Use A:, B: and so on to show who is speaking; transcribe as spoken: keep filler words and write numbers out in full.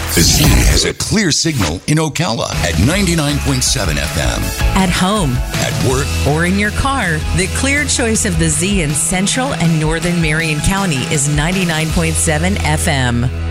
A: The Z has a clear signal in Ocala at ninety-nine point seven F M.
B: At home,
A: at work,
B: or in your car, the clear choice of the Z in Central and Northern Marion County is ninety-nine point seven F M.